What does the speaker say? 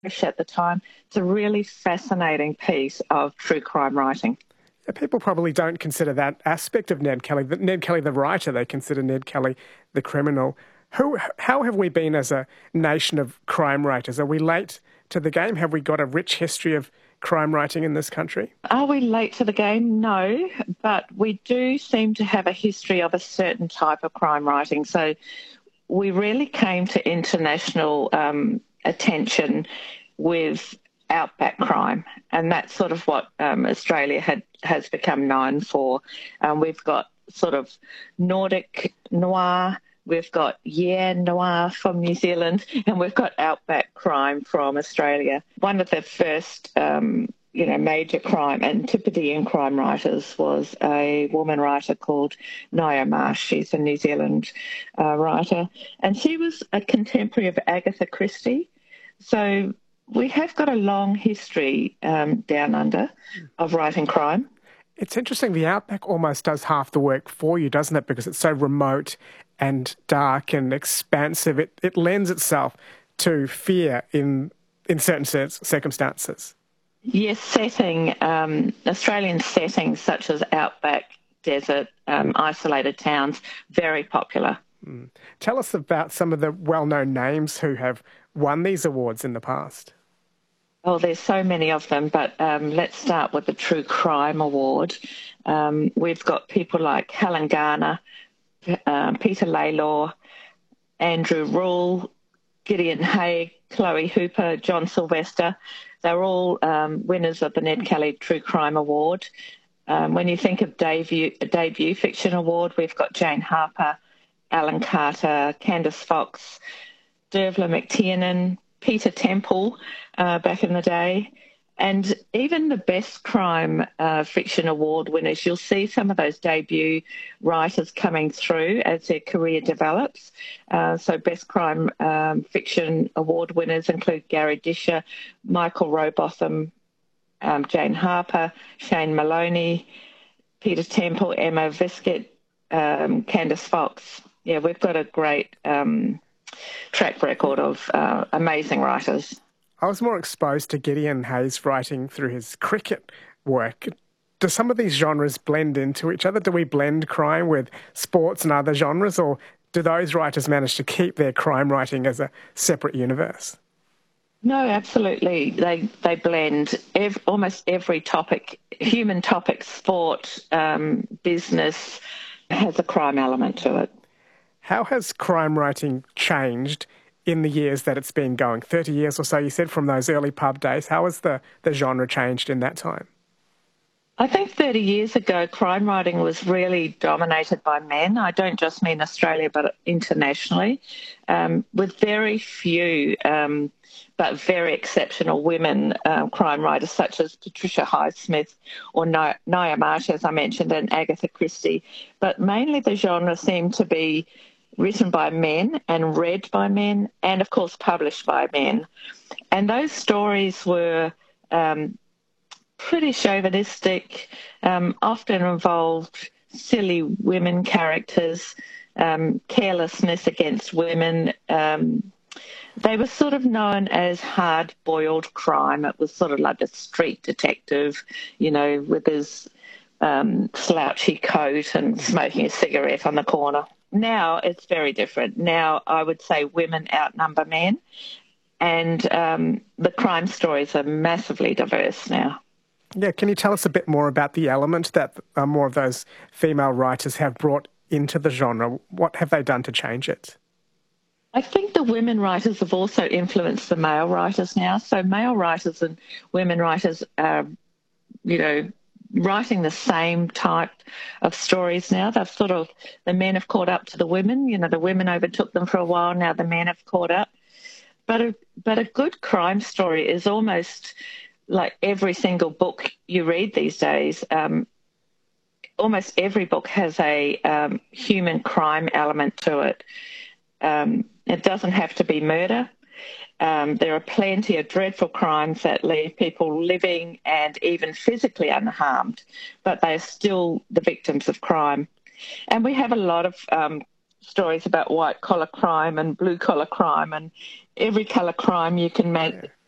at the time. It's a really fascinating piece of true crime writing. Yeah, people probably don't consider that aspect of Ned Kelly. Ned Kelly, the writer, they consider Ned Kelly the criminal. How have we been as a nation of crime writers? Are we late to the game? Have we got a rich history of crime writing in this country? Are we late to the game? No, but we do seem to have a history of a certain type of crime writing. So we really came to international attention with outback crime, and that's sort of what Australia has become known for. We've got sort of Nordic noir, we've got Noir from New Zealand, and we've got outback crime from Australia. One of the first major crime Antipodean crime writers was a woman writer called Ngaio Marsh. She's a New Zealand writer, and she was a contemporary of Agatha Christie. So we have got a long history down under of writing crime. It's interesting. The outback almost does half the work for you, doesn't it? Because it's so remote and dark and expansive. It lends itself to fear in certain circumstances. Yes, Australian settings such as outback, desert, isolated towns, very popular. Tell us about some of the well-known names who have won these awards in the past. Oh, there's so many of them, but let's start with the True Crime Award. We've got people like Helen Garner, Peter Laylaw, Andrew Rule, Gideon Haigh, Chloe Hooper, John Sylvester. They're all winners of the Ned Kelly True Crime Award. When you think of debut fiction award, we've got Jane Harper, Alan Carter, Candice Fox, Dervla McTiernan, Peter Temple back in the day. And even the Best Crime Fiction Award winners, you'll see some of those debut writers coming through as their career develops. So Best Crime Fiction Award winners include Gary Disher, Michael Robotham, Jane Harper, Shane Maloney, Peter Temple, Emma Viscott, Candice Fox. Yeah, we've got a great track record of amazing writers. I was more exposed to Gideon Haigh's writing through his cricket work. Do some of these genres blend into each other? Do we blend crime with sports and other genres, or do those writers manage to keep their crime writing as a separate universe? No, absolutely. They blend almost every topic, human topic, sport, business, has a crime element to it. How has crime writing changed in the years that it's been going? 30 years or so, you said, from those early pub days. How has the genre changed in that time? I think 30 years ago, crime writing was really dominated by men. I don't just mean Australia, but internationally, with very few but very exceptional women crime writers such as Patricia Highsmith or Ngaio Marsh, as I mentioned, and Agatha Christie. But mainly the genre seemed to be written by men and read by men and, of course, published by men. And those stories were pretty chauvinistic, often involved silly women characters, carelessness against women. They were sort of known as hard-boiled crime. It was sort of like a street detective, with his slouchy coat and smoking a cigarette on the corner. Now it's very different. Now I would say women outnumber men, and the crime stories are massively diverse now. Yeah, can you tell us a bit more about the element that more of those female writers have brought into the genre? What have they done to change it? I think the women writers have also influenced the male writers now. So male writers and women writers are, writing the same type of stories now. The men have caught up to the women. The women overtook them for a while. Now the men have caught up. But a good crime story is almost like every single book you read these days. Almost every book has a human crime element to it. It doesn't have to be murder. There are plenty of dreadful crimes that leave people living and even physically unharmed, but they are still the victims of crime. And we have a lot of stories about white-collar crime and blue-collar crime and every colour crime you can